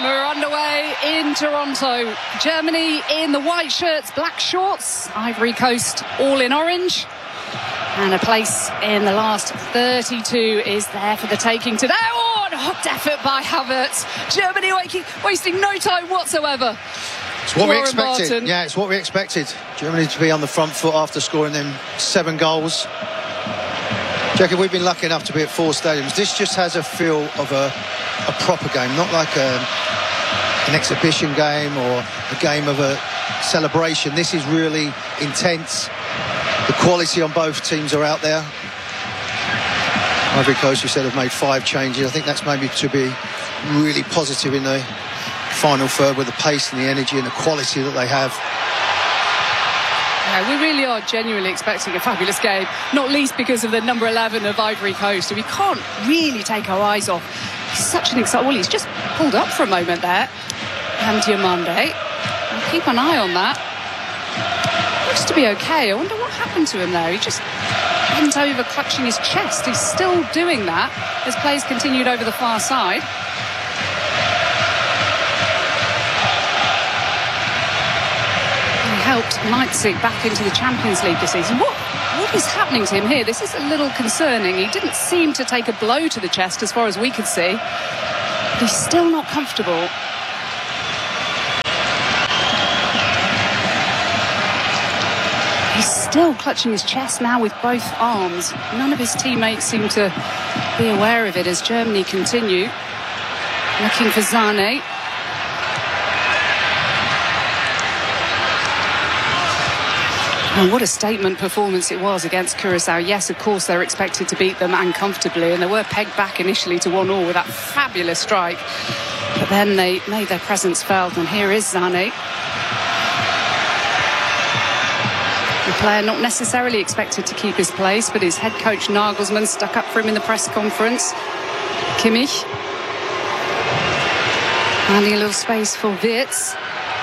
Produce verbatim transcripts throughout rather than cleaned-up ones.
And we're underway in Toronto. Germany in the white shirts, black shorts. Ivory Coast all in orange. And a place in the last thirty-two is there for the taking today. Oh, a hooked effort by Havertz. Germany waking, wasting no time whatsoever. It's what Warren we expected. Barton. Yeah, it's what we expected. Germany to be on the front foot after scoring them seven goals. Jackie, we've been lucky enough to be at four stadiums. This just has a feel of a, a proper game, not like a, an exhibition game or a game of a celebration. This is really intense. The quality on both teams are out there. Ivory Coast, you said, have made five changes. I think that's maybe to be really positive in the final third with the pace and the energy and the quality that they have. Yeah, we really are genuinely expecting a fabulous game, not least because of the number eleven of Ivory Coast, who we can't really take our eyes off. He's such an exciting... Well, he's just pulled up for a moment there. And Diomande. I'll keep an eye on that. Looks to be okay. I wonder what happened to him there. He just bent over, clutching his chest. He's still doing that as plays continued over the far side. He helped Leipzig back into the Champions League this season. What, what is happening to him here? This is a little concerning. He didn't seem to take a blow to the chest as far as we could see. But he's still not comfortable. He's still clutching his chest now with both arms. None of his teammates seem to be aware of it as Germany continue. Looking for Zane. And what a statement performance it was against Curaçao. Yes, of course, they're expected to beat them and comfortably, and they were pegged back initially to one all with that fabulous strike. But then they made their presence felt, and here is Zane. The player not necessarily expected to keep his place, but his head coach Nagelsmann stuck up for him in the press conference. Kimmich. Finding a little space for Wirtz.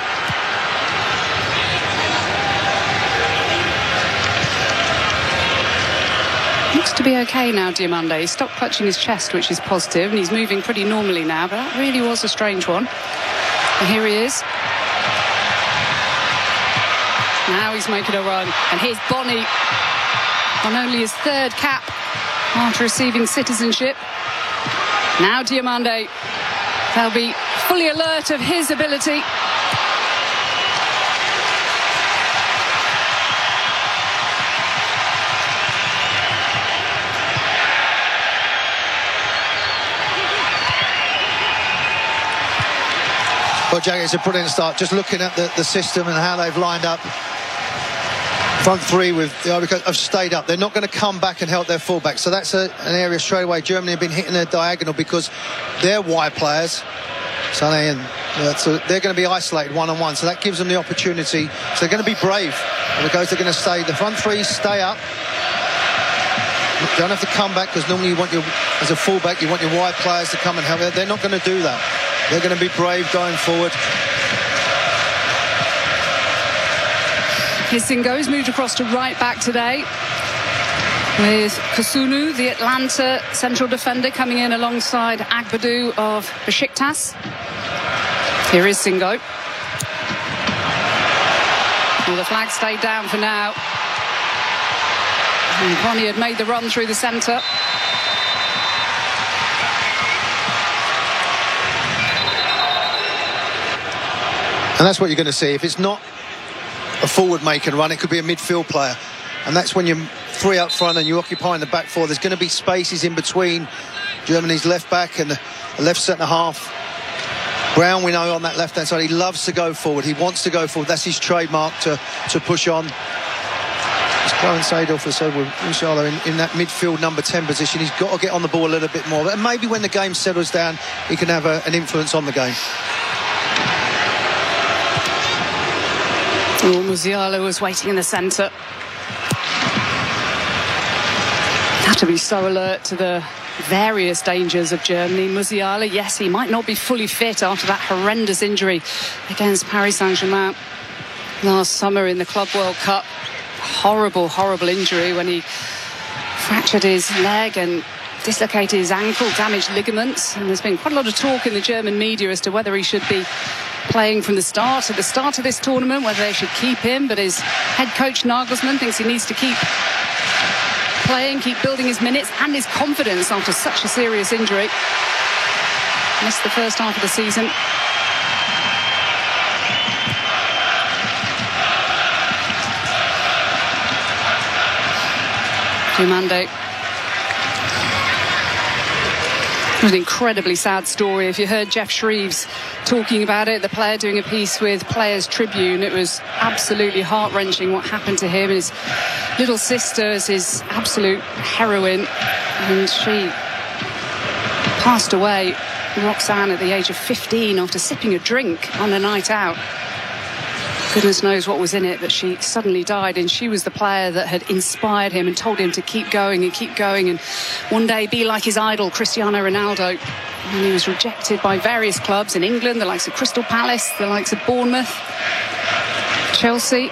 Looks to be okay now, Diomande. He stopped clutching his chest, which is positive, and he's moving pretty normally now, but that really was a strange one. And here he is. Now he's making a run, and here's Bonny on only his third cap after receiving citizenship. Now Diomande, they'll be fully alert of his ability. Well, Jack, it's a brilliant start. Just looking at the, the system and how they've lined up. Front three with the Ivory Coast have stayed up. They're not going to come back and help their fullback. So that's a, an area straight away. Germany have been hitting their diagonal because they're wide players. So they, and, uh, so they're going to be isolated one-on-one. So that gives them the opportunity. So they're going to be brave. And the guys are going to stay. The front three stay up. You don't have to come back because normally you want your, as a fullback, you want your wide players to come and help. They're not going to do that. They're going to be brave going forward. Hisingo's moved across to right back today, with Kusunu, the Atlanta central defender, coming in alongside Agbadou of Besiktas. Here is Singo. Well, the flag stayed down for now. And Bonny had made the run through the centre. And that's what you're going to see. If it's not a forward make and run, it could be a midfield player. And that's when you're three up front and you're occupying the back four. There's going to be spaces in between Germany's left back and the left centre half. Brown, we know, on that left-hand side, he loves to go forward. He wants to go forward. That's his trademark, to, to push on. As Clarence Seedorf has said with Musiala in, in that midfield number ten position, he's got to get on the ball a little bit more. And maybe when the game settles down, he can have a, an influence on the game. Oh, Musiala was waiting in the centre. Had to be so alert to the various dangers of Germany. Musiala, yes, he might not be fully fit after that horrendous injury against Paris Saint-Germain last summer in the Club World Cup. Horrible, horrible injury when he fractured his leg and dislocated his ankle, damaged ligaments, and there's been quite a lot of talk in the German media as to whether he should be playing from the start at the start of this tournament, whether they should keep him. But his head coach Nagelsmann thinks he needs to keep playing, keep building his minutes and his confidence after such a serious injury. Missed the first half of the season. Diomande. It was an incredibly sad story. If you heard Jeff Shreves talking about it, the player doing a piece with Players Tribune, it was absolutely heart-wrenching what happened to him. His little sister is his absolute heroine, and she passed away, Roxanne, at the age of fifteen after sipping a drink on a night out. Goodness knows what was in it, but she suddenly died, and she was the player that had inspired him and told him to keep going and keep going and one day be like his idol, Cristiano Ronaldo. And he was rejected by various clubs in England, the likes of Crystal Palace, the likes of Bournemouth, Chelsea.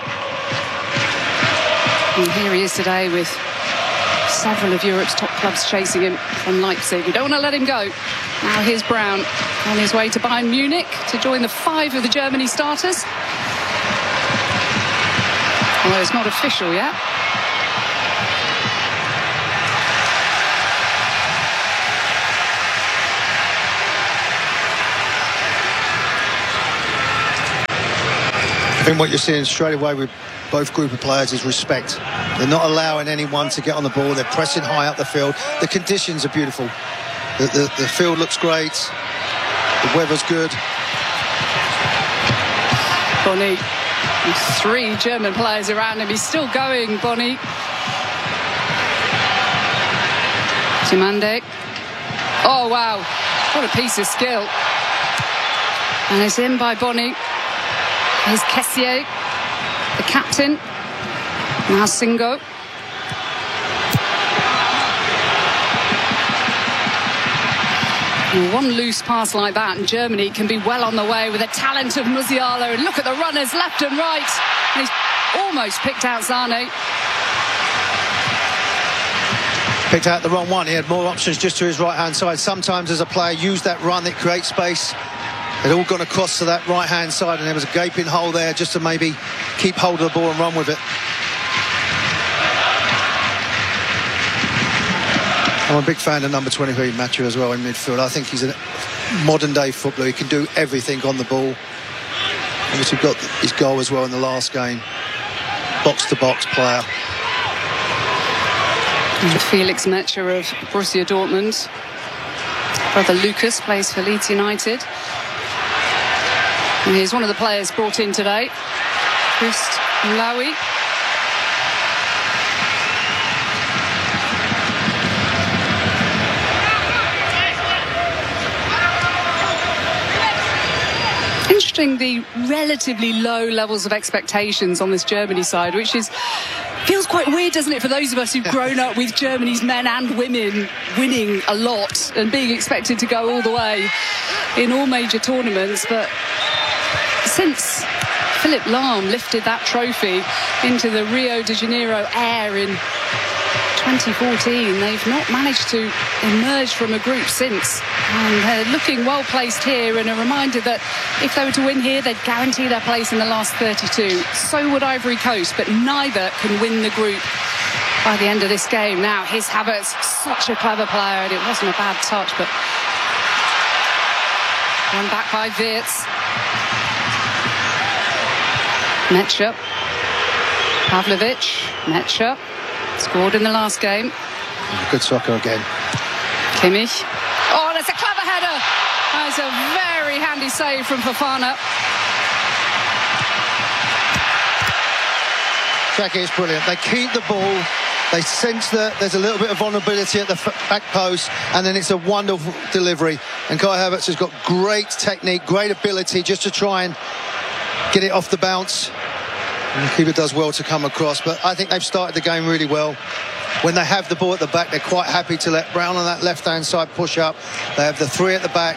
And here he is today with several of Europe's top clubs chasing him from Leipzig. We don't want to let him go. Now here's Brown on his way to Bayern Munich to join the five of the Germany starters. Well, it's not official yet. I think what you're seeing straight away with both group of players is respect. They're not allowing anyone to get on the ball. They're pressing high up the field. The conditions are beautiful. The, the, the field looks great. The weather's good. Bonny. Three German players around him. He's still going, Bonny. Diomande. Oh, wow. What a piece of skill. And it's in by Bonny. Here's Kessié, the captain. Now Singo. One loose pass like that and Germany can be well on the way with the talent of Musiala. And look at the runners left and right. And he's almost picked out Sané. Picked out the wrong one. He had more options just to his right-hand side. Sometimes as a player, use that run that creates space. They'd all gone across to that right-hand side and there was a gaping hole there just to maybe keep hold of the ball and run with it. I'm a big fan of number twenty-three, Mathieu, as well in midfield. I think he's a modern-day footballer. He can do everything on the ball. Obviously got his goal as well in the last game. Box-to-box player. And Felix Metscher of Borussia Dortmund. Brother Lucas plays for Leeds United. And here's one of the players brought in today, Christ Lawi. Interesting, the relatively low levels of expectations on this Germany side, which is feels quite weird, doesn't it, for those of us who've grown up with Germany's men and women winning a lot and being expected to go all the way in all major tournaments. But since Philipp Lahm lifted that trophy into the Rio de Janeiro air in twenty fourteen, they've not managed to emerge from a group since. And they're looking well placed here, and a reminder that if they were to win here, they'd guarantee their place in the last thirty-two. So would Ivory Coast, but neither can win the group by the end of this game. Now, here's Havertz, such a clever player, and it wasn't a bad touch, but one back by Wirtz. Metscher. Pavlovic. Metscher. Scored in the last game. Good soccer again. Kimmich. Oh, that's a clever header. That's a very handy save from Fofana. Jackie, it's brilliant. They keep the ball. They sense that there's a little bit of vulnerability at the back post, and then it's a wonderful delivery. And Kai Havertz has got great technique, great ability just to try and get it off the bounce. And the keeper does well to come across, but I think they've started the game really well. When they have the ball at the back, they're quite happy to let Brown on that left-hand side push up. They have the three at the back.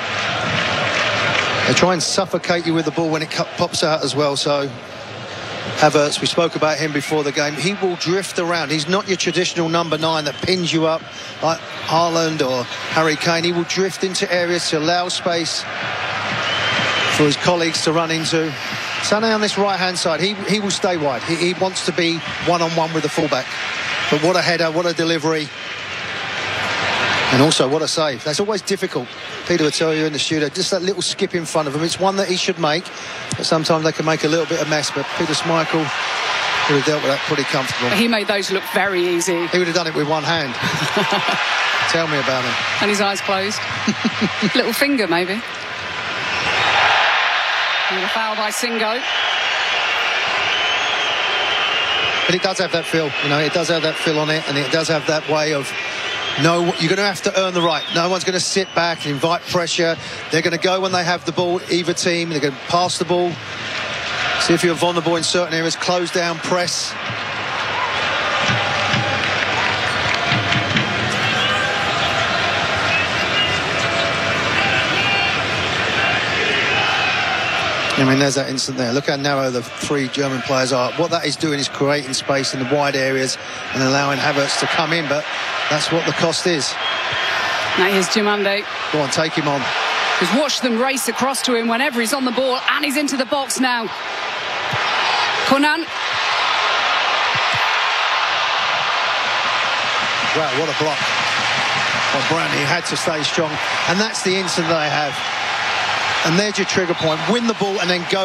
They try and suffocate you with the ball when it pops out as well, so Havertz, we spoke about him before the game. He will drift around. He's not your traditional number nine that pins you up like Haaland or Harry Kane. He will drift into areas to allow space for his colleagues to run into. Sané on this right-hand side, he, he will stay wide. He, he wants to be one-on-one with the fullback. But what a header, what a delivery. And also, what a save. That's always difficult. Peter would tell you in the studio, just that little skip in front of him. It's one that he should make, but sometimes they can make a little bit of mess. But Peter Schmeichel would have dealt with that pretty comfortable. He made those look very easy. He would have done it with one hand. Tell me about him. And his eyes closed. Little finger, maybe. And a foul by Singo. But it does have that feel, you know, it does have that feel on it, and it does have that way of, no, you're going to have to earn the right. No one's going to sit back and invite pressure. They're going to go when they have the ball, either team. They're going to pass the ball. See if you're vulnerable in certain areas. Close down, press. I mean, there's that instant there. Look how narrow the three German players are. What that is doing is creating space in the wide areas and allowing Havertz to come in, but that's what the cost is. Now here's Diomande. Go on, take him on. Just watch them race across to him whenever he's on the ball, and he's into the box now. Konan. Wow, what a block. Well, Brandt, he had to stay strong. And that's the instant that they have. And there's your trigger point. Win the ball and then go.